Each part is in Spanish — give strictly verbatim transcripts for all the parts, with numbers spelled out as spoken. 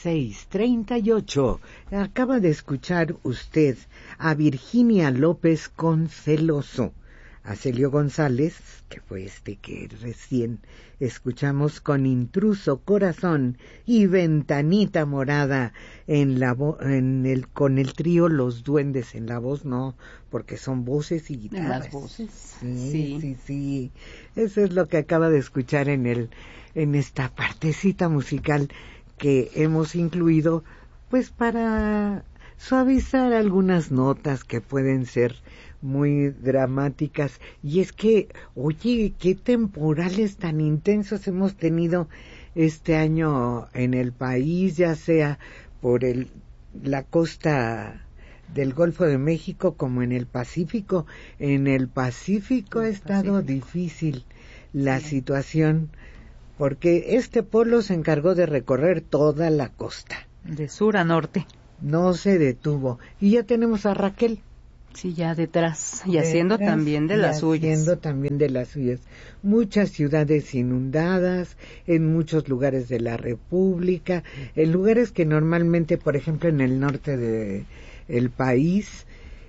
seis treinta y ocho. Acaba de escuchar usted a Virginia López con Celoso, a Celio González, que fue este que recién escuchamos, con Intruso Corazón, y Ventanita Morada en la vo- en el con el trío Los Duendes en la voz, no, porque son voces y guitarras. En las voces. Sí, sí, sí, sí. Eso es lo que acaba de escuchar en el en esta partecita musical que hemos incluido, pues para suavizar algunas notas que pueden ser muy dramáticas. Y es que, oye, qué temporales tan intensos hemos tenido este año en el país, ya sea por el la costa del Golfo de México como en el Pacífico. En el Pacífico ha estado difícil la sí. situación, porque este polo se encargó de recorrer toda la costa. De sur a norte. No se detuvo. Y ya tenemos a Raquel. Sí, ya detrás, y haciendo detrás, también de y las suyas. Haciendo también de las suyas. Muchas ciudades inundadas, en muchos lugares de la República, en lugares que normalmente, por ejemplo, en el norte de el país,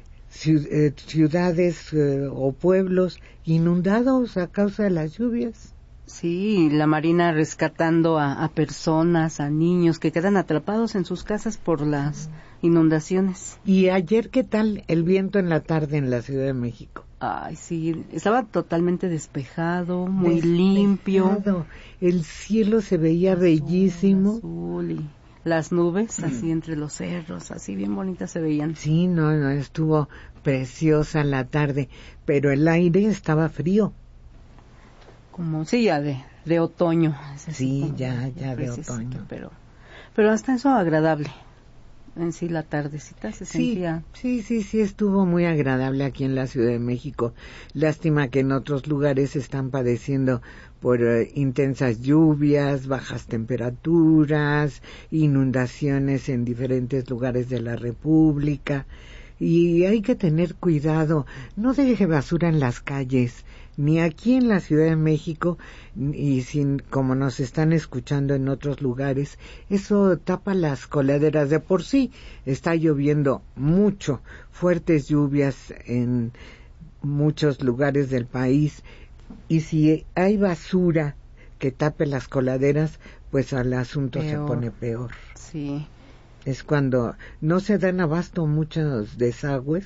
ciudades eh, o pueblos inundados a causa de las lluvias. Sí, la Marina rescatando a, a personas, a niños que quedan atrapados en sus casas por las inundaciones. ¿Y ayer qué tal el viento en la tarde en la Ciudad de México? Ay, sí, estaba totalmente despejado, muy despejado. limpio. El cielo se veía azul, bellísimo. Azul y las nubes así entre los cerros, así bien bonitas se veían. Sí, no, no, estuvo preciosa la tarde, pero el aire estaba frío. Como, sí, ya de, de otoño. Sí, como, ya, ya de otoño. Pero, pero hasta eso agradable. En sí, la tardecita se sí, sentía. Sí, sí, sí, estuvo muy agradable aquí en la Ciudad de México. Lástima que en otros lugares están padeciendo por uh, intensas lluvias, bajas temperaturas, inundaciones en diferentes lugares de la República. Y hay que tener cuidado, no deje basura en las calles, ni aquí en la Ciudad de México, y sin, como nos están escuchando en otros lugares, eso tapa las coladeras. De por sí está lloviendo mucho, fuertes lluvias en muchos lugares del país, y si hay basura que tape las coladeras, pues el asunto peor. se pone peor. Sí. Es cuando no se dan abasto muchos desagües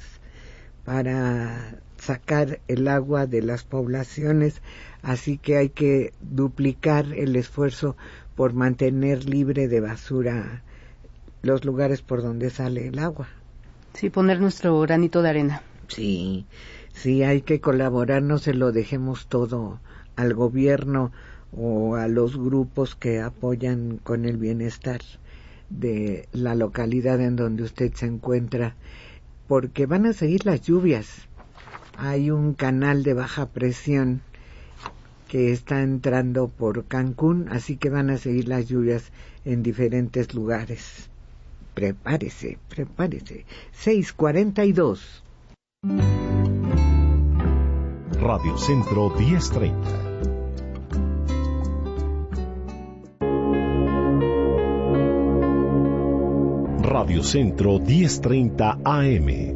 para sacar el agua de las poblaciones, así que hay que duplicar el esfuerzo por mantener libre de basura los lugares por donde sale el agua. Sí, poner nuestro granito de arena. Sí, sí, hay que colaborar, no se lo dejemos todo al gobierno o a los grupos que apoyan con el bienestar de la localidad en donde usted se encuentra, porque van a seguir las lluvias. Hay un canal de baja presión que está entrando por Cancún, así que van a seguir las lluvias en diferentes lugares. Prepárese, prepárese. seis cuarenta y dos. Radio Centro diez treinta. Radio Centro diez treinta A M.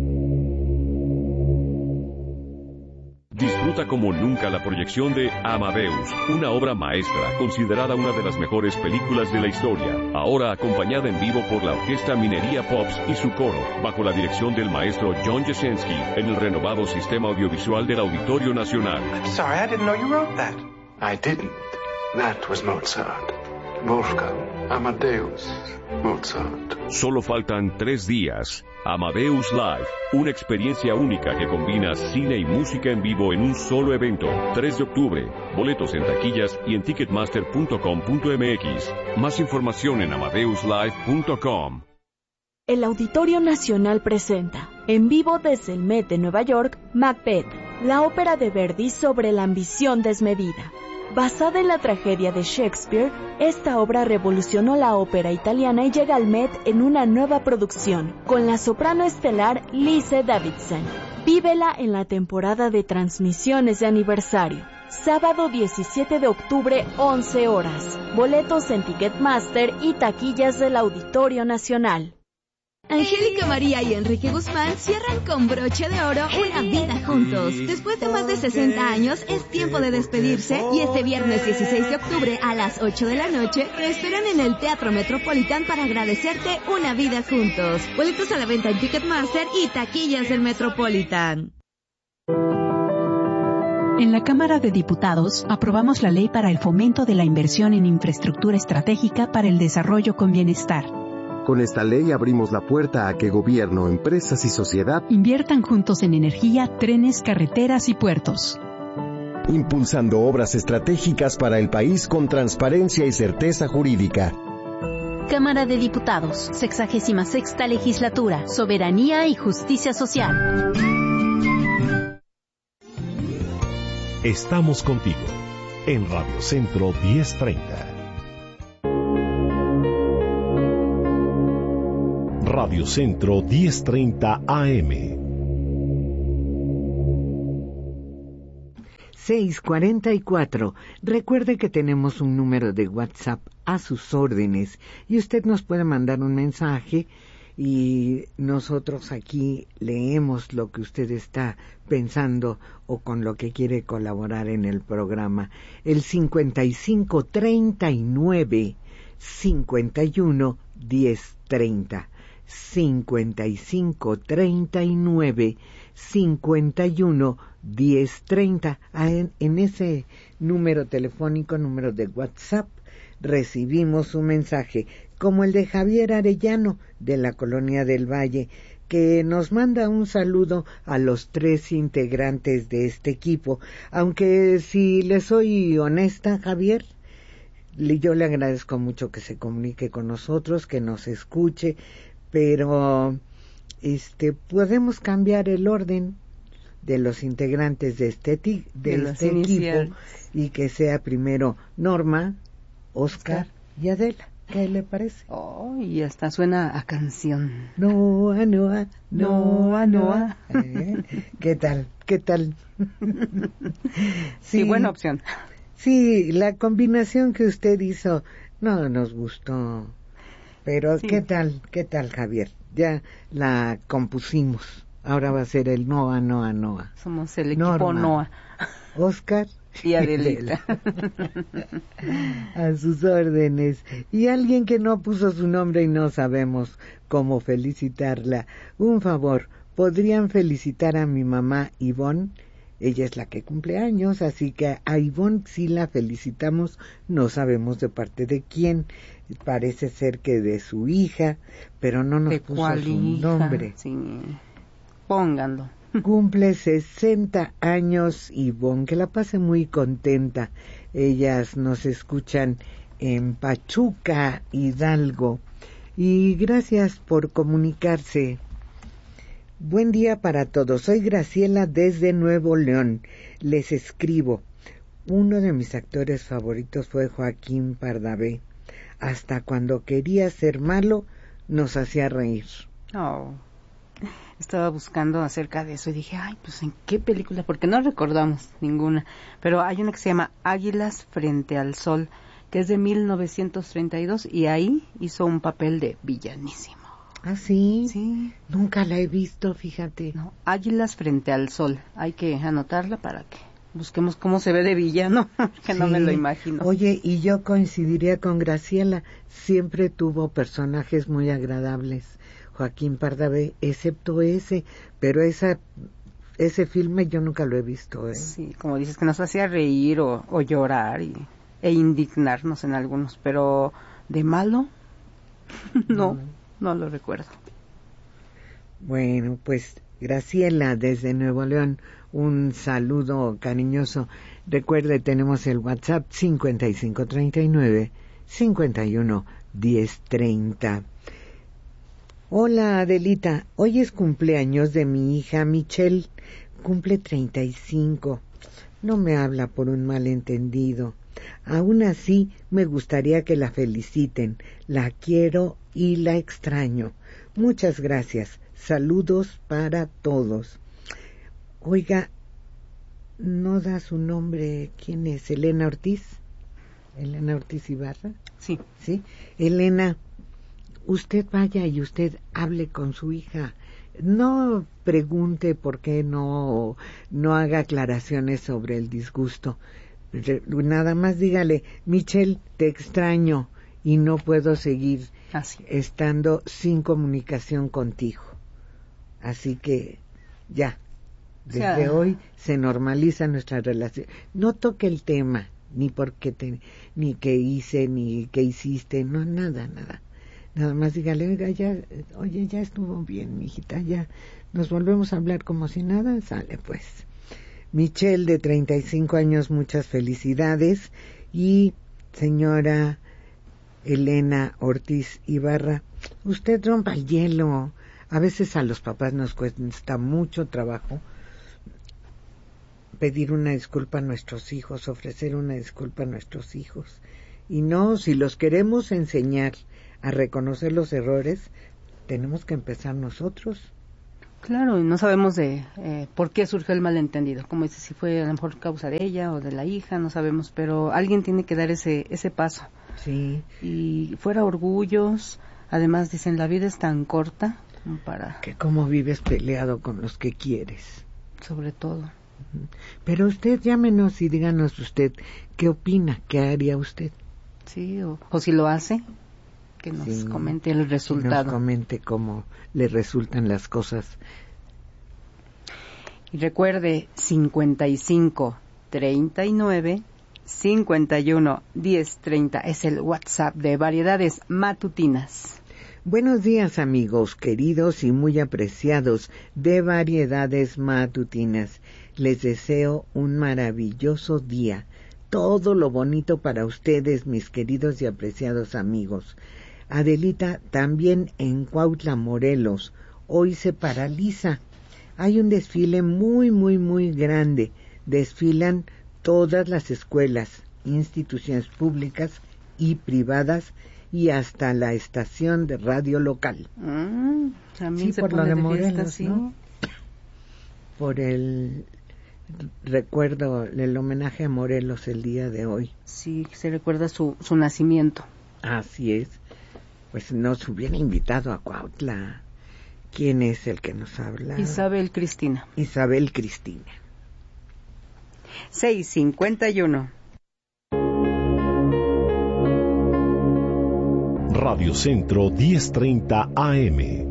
Disfruta como nunca la proyección de Amadeus, una obra maestra, considerada una de las mejores películas de la historia, ahora acompañada en vivo por la Orquesta Minería Pops y su coro, bajo la dirección del maestro John Jasinski, en el renovado Sistema Audiovisual del Auditorio Nacional. I'm sorry, I didn't know you wrote that. I didn't. That was Mozart. Wolfgang Amadeus Mozart. Solo faltan tres días. Amadeus Live, una experiencia única que combina cine y música en vivo en un solo evento. tres de octubre. Boletos en taquillas y en ticketmaster punto com punto m x. Más información en amadeus live punto com. El Auditorio Nacional presenta, en vivo desde el Met de Nueva York, Macbeth, la ópera de Verdi sobre la ambición desmedida. Basada en la tragedia de Shakespeare, esta obra revolucionó la ópera italiana y llega al Met en una nueva producción, con la soprano estelar Lise Davidson. Vívela en la temporada de transmisiones de aniversario. sábado diecisiete de octubre, once horas. Boletos en Ticketmaster y taquillas del Auditorio Nacional. Angélica María y Enrique Guzmán cierran con broche de oro una vida juntos. Después de más de sesenta años, es tiempo de despedirse y este viernes dieciséis de octubre a las ocho de la noche te esperan en el Teatro Metropolitan para agradecerte una vida juntos. Boletos a la venta en Ticketmaster y taquillas del Metropolitan. En la Cámara de Diputados aprobamos la ley para el fomento de la inversión en infraestructura estratégica para el desarrollo con bienestar. Con esta ley abrimos la puerta a que gobierno, empresas y sociedad inviertan juntos en energía, trenes, carreteras y puertos. Impulsando obras estratégicas para el país con transparencia y certeza jurídica. Cámara de Diputados, sexagésima sexta legislatura, soberanía y justicia social. Estamos contigo en Radio Centro diez treinta. Radio Centro diez treinta A M. seis cuarenta y cuatro. Recuerde que tenemos un número de WhatsApp a sus órdenes y usted nos puede mandar un mensaje y nosotros aquí leemos lo que usted está pensando o con lo que quiere colaborar en el programa. El cincuenta y cinco treinta y nueve cincuenta y uno diez treinta. cincuenta y cinco treinta y nueve cincuenta y uno diez treinta. En, en ese número telefónico, número de WhatsApp, recibimos un mensaje como el de Javier Arellano de la Colonia del Valle, que nos manda un saludo a los tres integrantes de este equipo, aunque si le soy honesta, Javier, yo le agradezco mucho que se comunique con nosotros, que nos escuche, pero este podemos cambiar el orden de los integrantes de este, ti, de de este equipo y que sea primero Norma, Oscar, Oscar y Adela. ¿Qué le parece? Oh, y hasta suena a canción. Noa, Noa, Noa, Noa. ¿Eh? ¿Qué tal? ¿Qué tal? Sí, sí, buena opción. Sí, la combinación que usted hizo no nos gustó. Pero, sí. ¿qué tal? ¿Qué tal, Javier? Ya la compusimos. Ahora va a ser el Noa, Noa, Noa. Somos el equipo Norma, Noa. Oscar y Adelita. A sus órdenes. Y alguien que no puso su nombre y no sabemos cómo felicitarla. Un favor, ¿podrían felicitar a mi mamá Ivonne? Ella es la que cumple años, así que a Ivonne sí la felicitamos, no sabemos de parte de quién, parece ser que de su hija, pero no nos puso su hija? nombre. Sí. Pónganlo. Cumple sesenta años Ivonne, que la pase muy contenta. Ellas nos escuchan en Pachuca, Hidalgo. Y gracias por comunicarse. Buen día para todos. Soy Graciela desde Nuevo León. Les escribo. Uno de mis actores favoritos fue Joaquín Pardavé. Hasta cuando quería ser malo, nos hacía reír. Oh. Estaba buscando acerca de eso y dije, ay, pues ¿en qué película? Porque no recordamos ninguna. Pero hay una que se llama Águilas frente al sol, que es de mil novecientos treinta y dos, y ahí hizo un papel de villanísimo. ¿Ah, sí? Sí. Nunca la he visto, fíjate. No, Águilas frente al sol. Hay que anotarla para que busquemos cómo se ve de villano, que sí. No me lo imagino. Oye, y yo coincidiría con Graciela. Siempre tuvo personajes muy agradables, Joaquín Pardavé, excepto ese, pero esa ese filme yo nunca lo he visto. ¿eh? Sí, como dices, que nos hacía reír o, o llorar y, e indignarnos en algunos, pero de malo, no, no lo recuerdo. Bueno, pues Graciela desde Nuevo León, un saludo cariñoso. Recuerde, tenemos el WhatsApp cincuenta y cinco treinta y nueve cincuenta y uno diez treinta. Hola Adelita, hoy es cumpleaños de mi hija Michelle, cumple treinta y cinco. No me habla por un malentendido. Aún así, me gustaría que la feliciten. La quiero y la extraño. Muchas gracias. Saludos para todos. Oiga, no da su nombre. ¿Quién es? ¿Elena Ortiz? ¿Elena Ortiz Ibarra? Sí. Sí. Elena, usted vaya y usted hable con su hija. No pregunte por qué no, no haga aclaraciones sobre el disgusto. Nada más dígale, Michelle, te extraño y no puedo seguir Así. estando sin comunicación contigo. Así que ya, desde o sea, hoy se normaliza nuestra relación. No toque el tema, ni porque te, ni qué hice, ni qué hiciste, no, nada, nada. Nada más dígale, oiga, ya, oye, ya estuvo bien, mijita, ya nos volvemos a hablar como si nada, sale pues. Michelle, de treinta y cinco años, muchas felicidades. Y señora Elena Ortiz Ibarra, usted rompa el hielo. A veces a los papás nos cuesta mucho trabajo pedir una disculpa a nuestros hijos, ofrecer una disculpa a nuestros hijos. Y no, si los queremos enseñar a reconocer los errores, tenemos que empezar nosotros. Claro, y no sabemos de eh, por qué surgió el malentendido, como dice, si fue a lo mejor causa de ella o de la hija, no sabemos, pero alguien tiene que dar ese ese paso. Sí. Y fuera orgullos, además dicen, la vida es tan corta para... Que cómo vives peleado con los que quieres. Sobre todo. Pero usted llámenos y díganos usted, ¿qué opina? ¿Qué haría usted? Sí, o, o si lo hace, que nos sí, comente el resultado. Que nos comente cómo le resultan las cosas. Y recuerde, cincuenta y cinco, treinta y nueve, cincuenta y uno, diez, treinta es el WhatsApp de Variedades Matutinas. Buenos días, amigos queridos y muy apreciados de Variedades Matutinas. Les deseo un maravilloso día. Todo lo bonito para ustedes, mis queridos y apreciados amigos. Adelita, también en Cuautla, Morelos, hoy se paraliza. Hay un desfile muy, muy, muy grande. Desfilan todas las escuelas, instituciones públicas y privadas y hasta la estación de radio local. Mm, también sí, se por pone lo de de Morelos, fiesta, ¿sí? ¿no? Por el recuerdo, el homenaje a Morelos el día de hoy. Sí, se recuerda su, su nacimiento. Así es. Pues nos hubiera invitado a Cuautla. ¿Quién es el que nos habla? Isabel Cristina. Isabel Cristina. seis cincuenta y uno. Radio Centro diez treinta A M.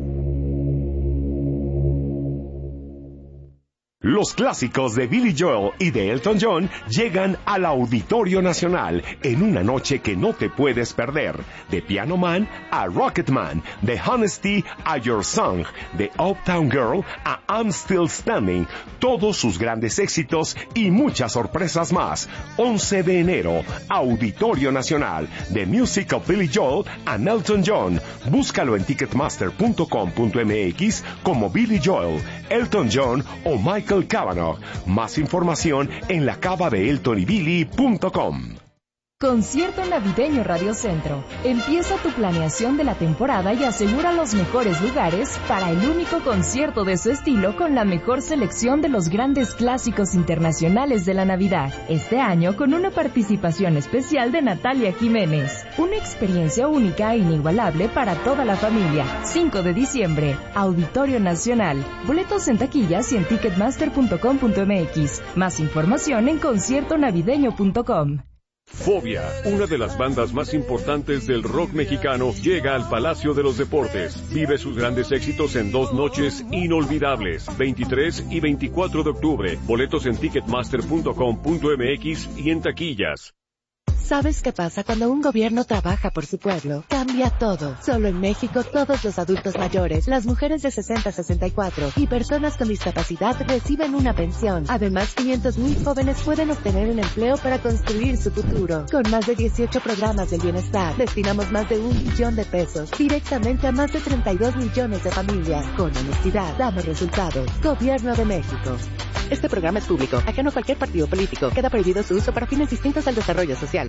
Los clásicos de Billy Joel y de Elton John llegan al Auditorio Nacional en una noche que no te puedes perder. De Piano Man a Rocket Man, de Honesty a Your Song, de Uptown Girl a I'm Still Standing, todos sus grandes éxitos y muchas sorpresas más. once de enero, Auditorio Nacional, The Music of Billy Joel and Elton John. Búscalo en ticketmaster punto com punto m x como Billy Joel, Elton John o Michael Cavanaugh. Más información en la cava de elton y billy punto com. Concierto Navideño Radio Centro. Empieza tu planeación de la temporada y asegura los mejores lugares para el único concierto de su estilo con la mejor selección de los grandes clásicos internacionales de la Navidad. Este año con una participación especial de Natalia Jiménez. Una experiencia única e inigualable para toda la familia. cinco de diciembre, Auditorio Nacional. Boletos en taquillas y en ticketmaster punto com punto m x. Más información en concierto navideño punto com. Fobia, una de las bandas más importantes del rock mexicano, llega al Palacio de los Deportes. Vive sus grandes éxitos en dos noches inolvidables, veintitrés y veinticuatro de octubre. Boletos en ticketmaster punto com punto m x y en taquillas. ¿Sabes qué pasa cuando un gobierno trabaja por su pueblo? Cambia todo. Solo en México, todos los adultos mayores, las mujeres de sesenta a sesenta y cuatro y personas con discapacidad reciben una pensión. Además, quinientos mil jóvenes pueden obtener un empleo para construir su futuro. Con más de dieciocho programas del bienestar, destinamos más de un billón de pesos directamente a más de treinta y dos millones de familias. Con honestidad, damos resultados. Gobierno de México. Este programa es público, ajeno a cualquier partido político. Queda prohibido su uso para fines distintos al desarrollo social.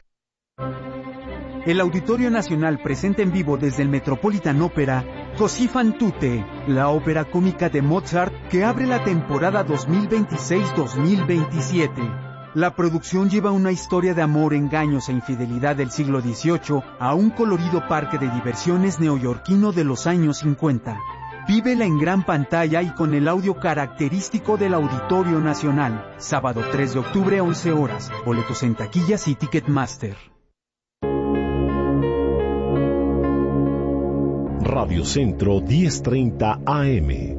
El Auditorio Nacional presenta en vivo desde el Metropolitan Opera Così fan tutte, la ópera cómica de Mozart que abre la temporada dos mil veintiséis dos mil veintisiete. La producción lleva una historia de amor, engaños e infidelidad del siglo dieciocho a un colorido parque de diversiones neoyorquino de los años cincuenta. Vívela en gran pantalla y con el audio característico del Auditorio Nacional. Sábado tres de octubre, once horas. Boletos en taquillas y Ticketmaster. Radio Centro diez treinta A M.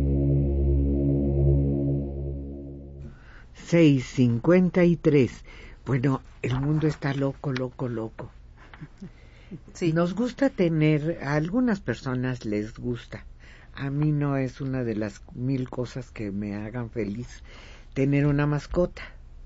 seis cincuenta y tres. Bueno, el mundo está loco, loco, loco. Sí. Nos gusta tener, a algunas personas les gusta. A mí no es una de las mil cosas que me hagan feliz tener una mascota.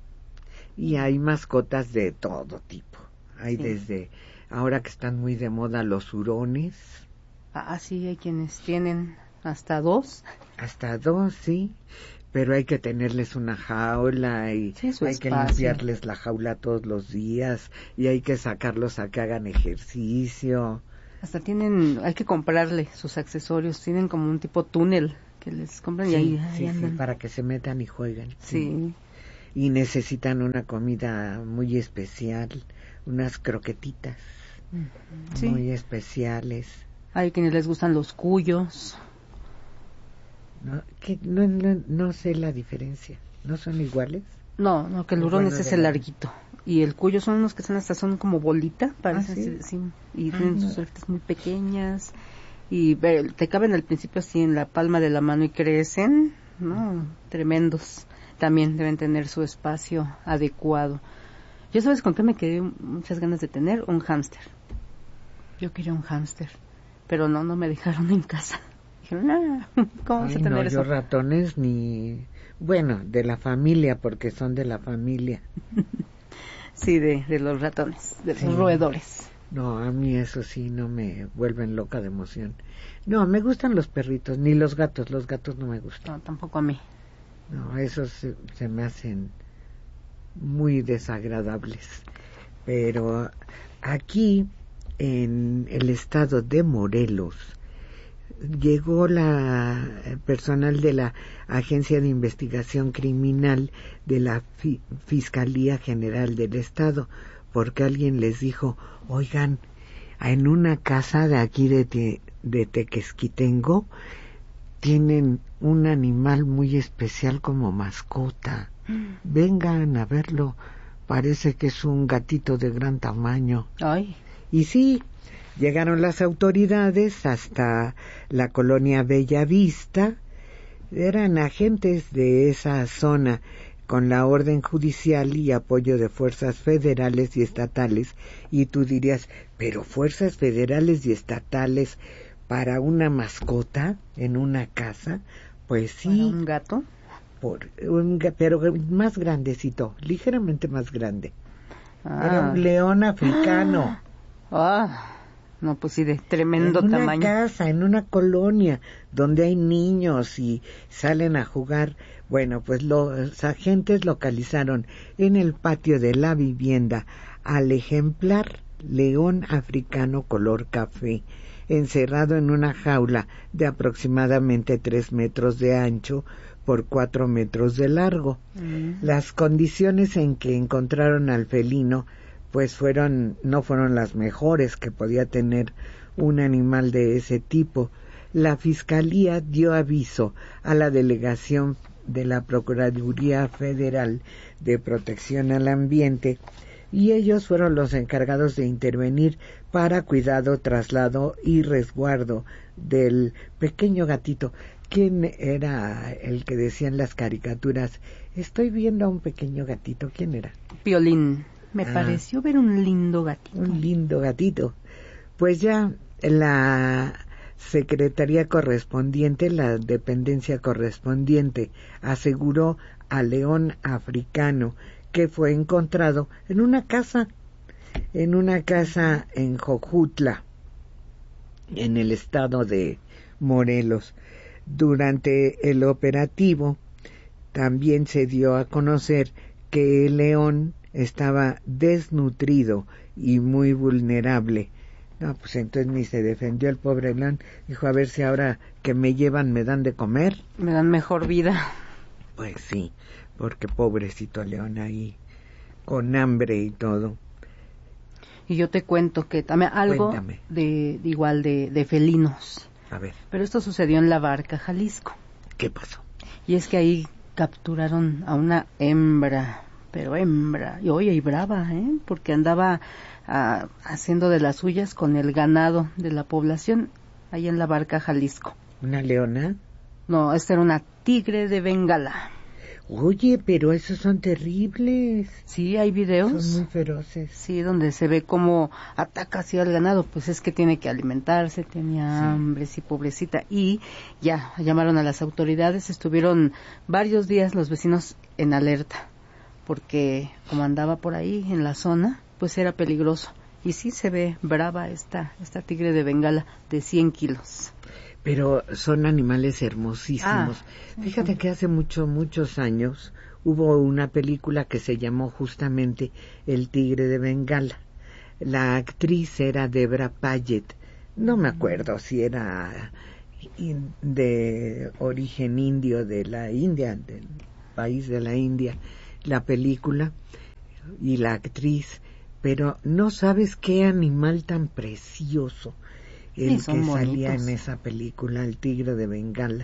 Y hay mascotas de todo tipo. Hay sí. desde, ahora que están muy de moda los hurones. Ah, sí, hay quienes tienen hasta dos. Hasta dos, sí. Pero hay que tenerles una jaula y sí, hay espacio. Que limpiarles la jaula todos los días y hay que sacarlos a que hagan ejercicio. Hasta tienen, hay que comprarle sus accesorios, tienen como un tipo túnel que les compran sí, y ahí, ahí sí, andan. Sí, para que se metan y jueguen. Sí. sí. Y necesitan una comida muy especial, unas croquetitas sí. muy especiales. Hay quienes les gustan los cuyos. No, que no, no, no sé la diferencia. ¿No son iguales? No, no, que el hurón bueno, es ese la... larguito. Y el cuyo son unos que son hasta son como bolita, parece. ¿Ah, sí? Sí, y ah, tienen no. sus orejas muy pequeñas. Y eh, te caben al principio así en la palma de la mano y crecen, ¿no? Tremendos. También deben tener su espacio adecuado. Yo, ¿sabes con qué me quedé muchas ganas de tener? Un hámster. Yo quería un hámster. Pero no, no me dejaron en casa. Dijeron, ah, ¿cómo vas a tener no, eso? Yo ratones ni... Bueno, de la familia, porque son de la familia. Sí, de, de los ratones, de sí. los roedores. No, a mí eso sí no me vuelven loca de emoción. No, me gustan los perritos, ni los gatos, los gatos no me gustan. No, tampoco a mí. No, esos se, se me hacen muy desagradables. Pero aquí, en el estado de Morelos, llegó la personal de la Agencia de Investigación Criminal de la Fi- Fiscalía General del Estado, porque alguien les dijo, oigan, en una casa de aquí de, te, de Tequesquitengo tienen un animal muy especial como mascota. Vengan a verlo, parece que es un gatito de gran tamaño. Ay. Y sí, llegaron las autoridades hasta la colonia Bella Vista, eran agentes de esa zona con la orden judicial y apoyo de fuerzas federales y estatales, y tú dirías, pero fuerzas federales y estatales para una mascota en una casa, pues sí. ¿Para un gato? Por un, pero más grandecito, ligeramente más grande. Ah. Era un león africano. Ah. No, pues sí, de tremendo tamaño. En una casa, en una colonia, donde hay niños y salen a jugar. Bueno, pues los agentes localizaron en el patio de la vivienda al ejemplar león africano color café, encerrado en una jaula de aproximadamente tres metros de ancho por cuatro metros de largo. Mm. Las condiciones en que encontraron al felino pues fueron no fueron las mejores que podía tener un animal de ese tipo. La Fiscalía dio aviso a la delegación de la Procuraduría Federal de Protección al Ambiente y ellos fueron los encargados de intervenir para cuidado, traslado y resguardo del pequeño gatito. ¿Quién era el que decía en las caricaturas? Estoy viendo a un pequeño gatito. ¿Quién era? Piolín. Me ah, pareció ver un lindo gatito. Un lindo gatito. Pues ya la secretaría correspondiente, la dependencia correspondiente, aseguró al león africano que fue encontrado en una casa, en una casa en Jojutla, en el estado de Morelos. Durante el operativo también se dio a conocer que el león estaba desnutrido y muy vulnerable, No, pues entonces ni se defendió el pobre león. Dijo, a ver si ahora que me llevan me dan de comer. Me dan mejor vida. Pues sí, porque pobrecito león ahí, con hambre y todo. Y yo te cuento que también algo de, de igual de, de felinos. A ver. Pero esto sucedió en La Barca, Jalisco. ¿Qué pasó? Y es que ahí capturaron a una hembra, pero hembra, y oye, y brava, ¿eh? Porque andaba uh, haciendo de las suyas con el ganado de la población, ahí en La Barca, Jalisco. ¿Una leona? No, esta era una tigre de Bengala. Oye, pero esos son terribles. Sí, hay videos. Son muy feroces. Sí, donde se ve cómo ataca así al ganado, pues es que tiene que alimentarse, tenía sí. hambre, sí, pobrecita. Y ya, llamaron a las autoridades, estuvieron varios días los vecinos en alerta, porque como andaba por ahí en la zona, pues era peligroso. Y sí se ve brava esta, esta tigre de Bengala de cien kilos. Pero son animales hermosísimos. Ah, Fíjate que hace muchos, muchos años hubo una película que se llamó justamente El tigre de Bengala. La actriz era Debra Payet. No me acuerdo si era de origen indio, de la India, del país de la India, la película y la actriz. Pero no sabes qué animal tan precioso el sí, que bonitos. Salía en esa película, el tigre de Bengala.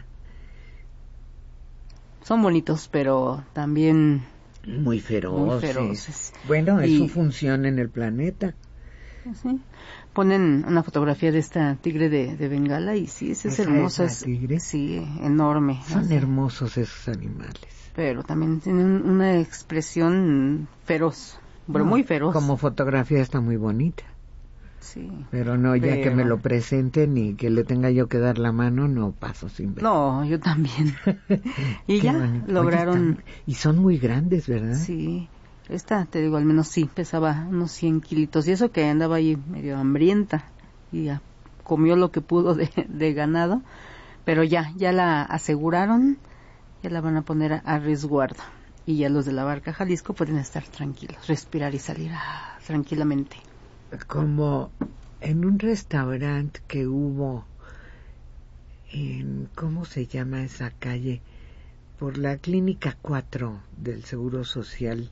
Son bonitos, pero también muy feroces. Muy feroces. Bueno, es y, su función en el planeta. Sí. Ponen una fotografía de esta tigre de, de Bengala y sí, es, es hermosa. Es tigre? Sí, enorme. Son ¿no? hermosos esos animales. Pero también tienen una expresión feroz, pero no, muy feroz. Como fotografía está muy bonita. Sí, pero no, ya pero... que me lo presenten y que le tenga yo que dar la mano, no paso sin ver. No, yo también. Y ya bonito. Lograron... Oye, están... Y son muy grandes, ¿verdad? Sí, esta, te digo, al menos sí, pesaba unos cien kilitos. Y eso que andaba ahí medio hambrienta y ya comió lo que pudo de, de ganado. Pero ya, ya la aseguraron, ya la van a poner a, a resguardo. Y ya los de La Barca, Jalisco, pueden estar tranquilos, respirar y salir ah, tranquilamente. Como en un restaurante que hubo en, ¿cómo se llama esa calle? Por la Clínica cuatro del Seguro Social,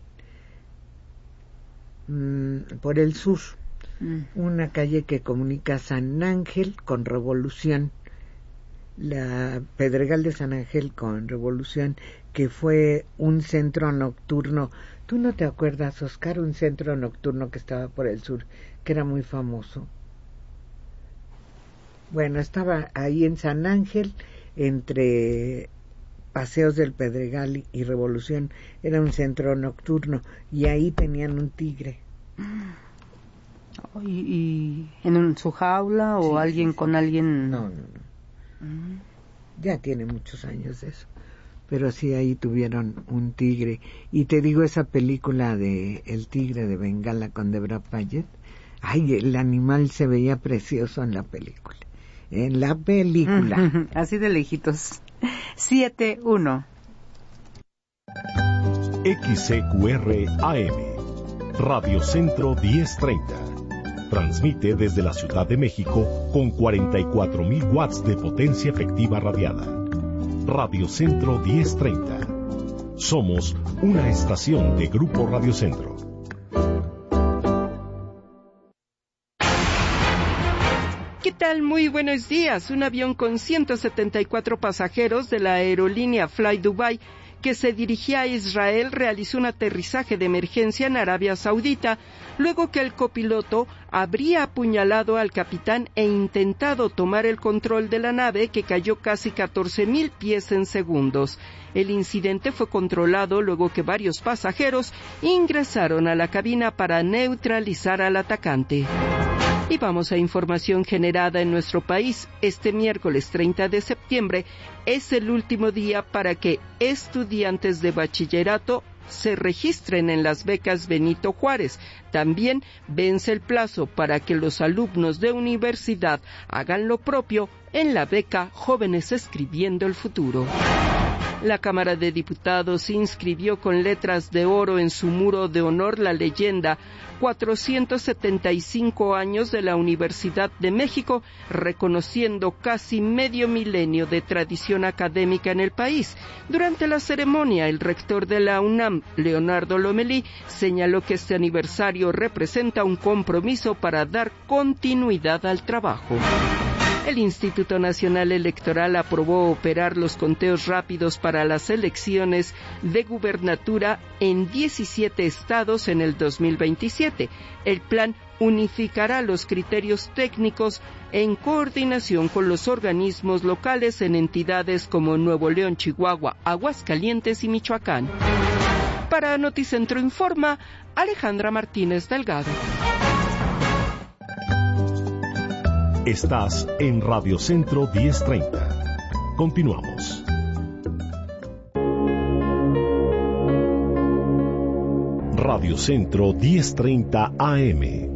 mmm, por el sur, mm. una calle que comunica San Ángel con Revolución, la Pedregal de San Ángel con Revolución, que fue un centro nocturno. ¿Tú no te acuerdas, Oscar? Un centro nocturno que estaba por el sur, que era muy famoso. Bueno, estaba ahí en San Ángel, entre Paseos del Pedregal y Revolución, era un centro nocturno, y ahí tenían un tigre. ¿Y, y en un, su jaula o sí, alguien sí, con sí. alguien? No, no, no. Mm. Ya tiene muchos años de eso. Pero sí, ahí tuvieron un tigre. Y te digo, esa película de El tigre de Bengala con Debra Payet, ay, el animal se veía precioso en la película. En la película. Así de lejitos. siete uno. X C Q R A M, Radio Centro diez treinta. Transmite desde la Ciudad de México con cuarenta y cuatro mil watts de potencia efectiva radiada. Radio Centro diez treinta. Somos una estación de Grupo Radio Centro. ¿Qué tal? Muy buenos días. Un avión con ciento setenta y cuatro pasajeros de la aerolínea Fly Dubai, que se dirigía a Israel, realizó un aterrizaje de emergencia en Arabia Saudita, luego que el copiloto habría apuñalado al capitán e intentado tomar el control de la nave, que cayó casi catorce mil pies en segundos. El incidente fue controlado luego que varios pasajeros ingresaron a la cabina para neutralizar al atacante. Y vamos a información generada en nuestro país. Este miércoles treinta de septiembre es el último día para que estudiantes de bachillerato se registren en las becas Benito Juárez. También vence el plazo para que los alumnos de universidad hagan lo propio en la beca Jóvenes Escribiendo el Futuro. La Cámara de Diputados inscribió con letras de oro en su muro de honor la leyenda cuatrocientos setenta y cinco años de la Universidad de México, reconociendo casi medio milenio de tradición académica en el país. Durante la ceremonia, el rector de la UNAM, Leonardo Lomelí, señaló que este aniversario representa un compromiso para dar continuidad al trabajo. El Instituto Nacional Electoral aprobó operar los conteos rápidos para las elecciones de gubernatura en diecisiete estados en el dos mil veintisiete. El plan unificará los criterios técnicos en coordinación con los organismos locales en entidades como Nuevo León, Chihuahua, Aguascalientes y Michoacán. Para Noticentro Informa, Alejandra Martínez Delgado. Estás en Radio Centro diez treinta. Continuamos. Radio Centro diez treinta A M.